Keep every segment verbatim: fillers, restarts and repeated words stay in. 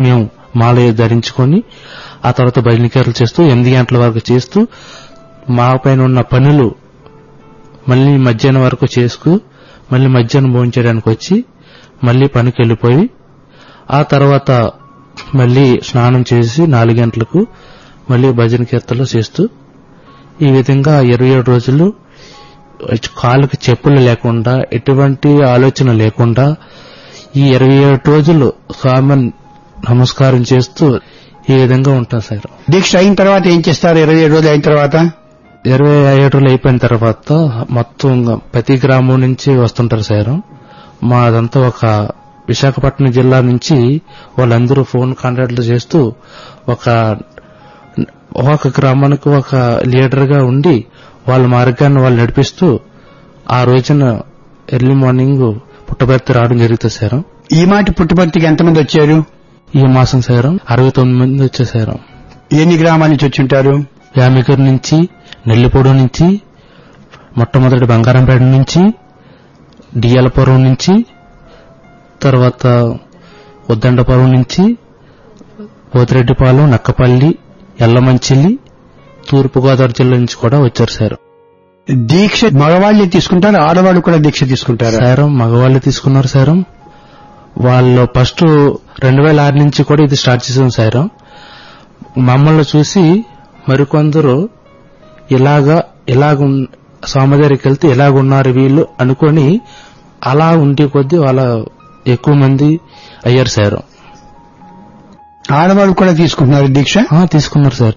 మేము మాల ధరించుకొని ఆ తర్వాత భజనకీర్తనలు చేస్తూ ఎనిమిది గంటల వరకు చేస్తూ మా పైన ఉన్న పనులు మళ్ళీ మధ్యాహ్నం వరకు చేసుకు మళ్ళీ మధ్యాహ్నం భోంచేయడానికి వచ్చి మళ్ళీ పనికి వెళ్ళిపోయి ఆ తర్వాత మళ్ళీ స్నానం చేసి నాలుగు గంటలకు మళ్ళీ భజన కీర్తనలు చేస్తూ ఈ విధంగా ఇరవై ఏడు రోజులు కాళ్ళకి చెప్పులు లేకుండా ఎటువంటి ఆలోచన లేకుండా ఈ ఇరవై ఏడు రోజులు స్వామి నమస్కారం చేస్తూ ఈ విధంగా ఉంటాం సార్. దీక్ష అయిన తర్వాత ఏం చేస్తారు? ఇరవై ఏడు రోజులు అయిన తర్వాత ఇరవై ఏడు రోజులు అయిపోయిన తర్వాత మొత్తం ప్రతి గ్రామం నుంచి వస్తుంటారు సార్. మాదంతా ఒక విశాఖపట్నం జిల్లా నుంచి వాళ్ళందరూ ఫోన్ కాంటాక్ట్లు చేస్తూ ఒక ఒక గ్రామానికి ఒక లీడర్ గా ఉండి వాళ్ళ మార్గాన్ని వాళ్ళు నడిపిస్తూ ఆ రోజున ఎర్లీ మార్నింగ్ పుట్టపర్తి రావడం జరుగుతుంది సార్. ఈ మాట పుట్టపర్తికి ఎంతమంది వచ్చారు? ఈ మాసం సార్ అరవై తొమ్మిది మంది వచ్చేసారు. ఎన్ని గ్రామాల నుంచి వచ్చుంటారు? యామికర్ నుంచి, నెల్లిపొడు నుంచి, మొట్టమొదటి బంగారంపేట నుంచి, డిఎలపురం నుంచి, తర్వాత ఉద్దండపురం నుంచి, పోతిరెడ్డిపాలెం, నక్కపల్లి, ఎల్లమంచిలి, తూర్పుగోదావరి జిల్లా నుంచి కూడా వచ్చారు సార్. దీక్ష మగవాళ్లే తీసుకుంటారు, ఆడవాళ్లు కూడా దీక్ష తీసుకుంటారు సార్? మగవాళ్లు తీసుకున్నారు సార్. వాళ్ళు ఫస్ట్ రెండు వేల ఆరు నుంచి కూడా ఇది స్టార్ట్ చేసాం సార్. మమ్మల్ని చూసి మరికొందరు ఇలాగా ఇలాగ స్వామి దగ్గరికి వెళ్తే ఇలాగున్నారు వీళ్ళు అనుకొని అలా ఉండే కొద్దీ వాళ్ళ ఎక్కువ మంది అయ్యారు సార్. ఆడవాళ్ళు కూడా తీసుకుంటున్నారు దీక్ష? తీసుకున్నారు సార్.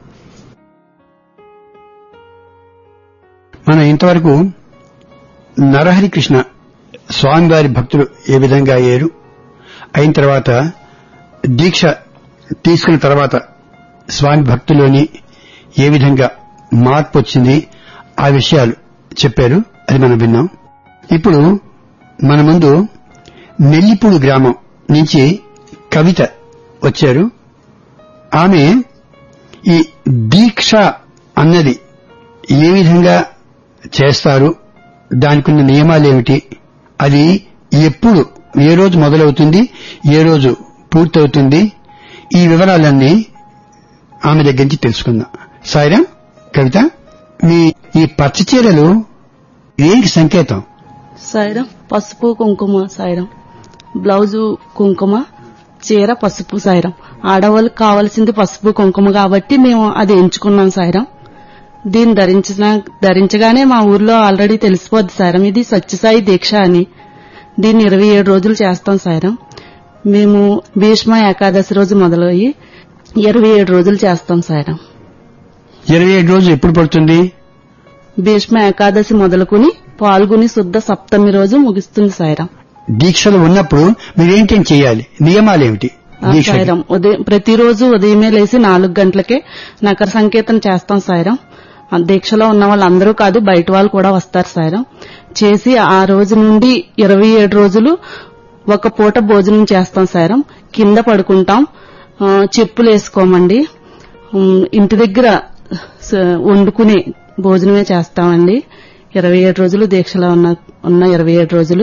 మనం ఇంతవరకు నరహరి కృష్ణ స్వామివారి భక్తులు ఏ విధంగా అయ్యారు, అయిన తర్వాత దీక్ష తీసుకున్న తర్వాత స్వామి భక్తులోని ఏ విధంగా మార్పు వచ్చింది ఆ విషయాలు చెప్పారు. అది మనం విన్నాం. ఇప్పుడు మన ముందు నెల్లిపూడి గ్రామం నుంచి కవిత వచ్చారు. ఆమె ఈ దీక్ష అన్నది ఏ విధంగా చేస్తారు, దానికి ఉన్న నియమాలేమిటి, అది ఎప్పుడు ఏ రోజు మొదలవుతుంది, ఏ రోజు పూర్తవుతుంది, ఈ వివరాలన్నీ ఆమె దగ్గర నుంచి తెలుసుకుందాం. సాయిరాం. కవిత, మీ ఈ పచ్చ చీరలు దేనికి సంకేతం? సాయిరాం. పసుపు కుంకుమ సాయిరాం. బ్లౌజు కుంకుమ, చీర పసుపు సాయిరాం. ఆడవాళ్ళకి కావాల్సింది పసుపు కుంకుమ కాబట్టి మేము అది ఎంచుకున్నాం సాయిరాం. దీన్ని ధరించిన ధరించగానే మా ఊర్లో ఆల్రెడీ తెలిసిపోద్ది సాయిరాం, ఇది సత్యసాయి దీక్ష అని. దీన్ని ఇరవై ఏడు రోజులు చేస్తాం సాయిరాం. మేము భీష్మ ఏకాదశి రోజు మొదలయ్యి ఇరవై ఏడు రోజులు చేస్తాం సాయిరాం. ఇరవై ఏడు రోజులు ఎప్పుడు పడుతుంది? భీష్మ ఏకాదశి మొదలుకుని పాల్గొని శుద్ధ సప్తమి రోజు ముగిస్తుంది సాయిరాం. దీక్షలు ఉన్నప్పుడు మీరేంటేం చేయాలి, నియమాలేమిటి? సాయిరాం ఉదయం ప్రతిరోజు ఉదయమే లేసి నాలుగు గంటలకే నకర సంకీర్తన చేస్తాం సాయిరాం. దీక్షలో ఉన్న వాళ్ళందరూ కాదు, బయట వాళ్ళు కూడా వస్తారు సాయిరాం. చేసి ఆ రోజు నుండి ఇరవై ఏడు రోజులు ఒక పూట భోజనం చేస్తాం సాయిరాం. కింద పడుకుంటాం, చెప్పులు వేసుకోమండి, ఇంటి దగ్గర వండుకునే భోజనమే చేస్తామండి. ఇరవై ఏడు రోజులు దీక్షలో ఉన్న ఉన్న ఇరవై ఏడు రోజులు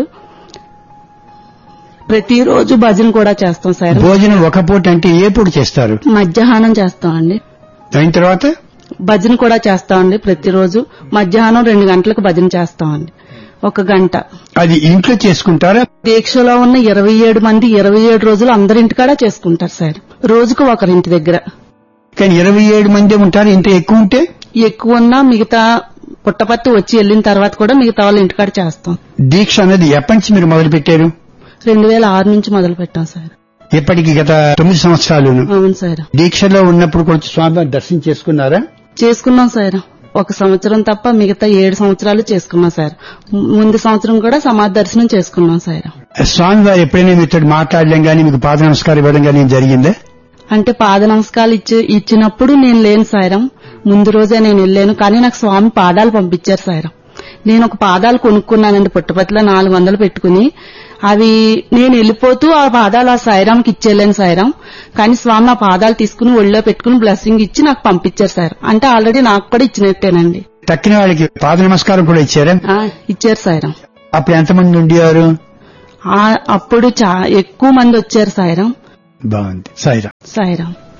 ప్రతిరోజు భజన కూడా చేస్తాం సార్. భోజనం ఒక పూట అంటే ఏ పూట చేస్తారు? మధ్యాహ్నం చేస్తామండి. అయిన తర్వాత భజన కూడా చేస్తామండి. ప్రతిరోజు మధ్యాహ్నం రెండు గంటలకు భజన చేస్తామండి, ఒక గంట. అది ఇంట్లో చేసుకుంటారా? దీక్షలో ఉన్న ఇరవై ఏడు మంది ఇరవై ఏడు రోజులు అందరింటికాడ చేసుకుంటారు సార్, రోజుకు ఒకరింటి దగ్గర. కానీ ఇరవై ఏడు మంది ఉంటారు, ఇంత ఎక్కువ ఉంటే? ఎక్కువ ఉన్నా మిగతా పుట్టపర్తి వచ్చి వెళ్లిన తర్వాత కూడా మిగతా వాళ్ళ ఇంటికాడ చేస్తాం. దీక్ష అనేది ఎప్పటి నుంచి మీరు మొదలు పెట్టారు? రెండు వేల ఆరు నుంచి మొదలు పెట్టాం సార్. ఇప్పటికి గత తొమ్మిది సంవత్సరాలు. అవును సార్. దీక్షలో ఉన్నప్పుడు కొంచెం స్వామివారి దర్శనం చేసుకున్నారా? చేసుకున్నాం సార్. ఒక సంవత్సరం తప్ప మిగతా ఏడు సంవత్సరాలు చేసుకున్నాం సార్. ముందు సంవత్సరం కూడా సమాధి దర్శనం చేసుకున్నాం సార్. స్వామివారు ఎప్పుడైనా మీతో మాట్లాడలేం గానీ మీకు పాద నమస్కారం ఇవ్వడం గానీ జరిగిందా? అంటే పాద నమస్కారాలు ఇచ్చి ఇచ్చినప్పుడు నేను లేను సాయిరం, ముందు రోజే నేను వెళ్ళాను. కానీ నాకు స్వామి పాదాలు పంపించారు సాయిరం. నేను ఒక పాదాలు కొనుక్కున్నానండి పుట్టపర్తిలో నాలుగు వందలు పెట్టుకుని. అవి నేను వెళ్ళిపోతూ ఆ పాదాలు ఆ సాయిరాంకి ఇచ్చేలేను సాయిరాం. కానీ స్వామి ఆ పాదాలు తీసుకుని ఒళ్ళో పెట్టుకుని బ్లెస్సింగ్ ఇచ్చి నాకు పంపించారు సార్. అంటే ఆల్రెడీ నాకు కూడా ఇచ్చినట్టేనండి. తక్కిన వాళ్ళకి పాద నమస్కారం కూడా ఇచ్చారా? ఇచ్చారు సాయిరాం. అప్పుడు ఎంతమంది ఉండేవారు? అప్పుడు ఎక్కువ మంది వచ్చారు సాయిరాం. బాగుంది. సాయిరా. సాయిరాం.